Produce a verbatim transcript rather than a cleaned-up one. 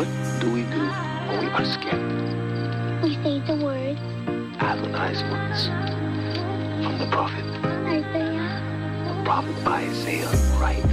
What do we do when we are scared? We say the word. Adonai's words from the prophet. Isaiah. The prophet Isaiah, right?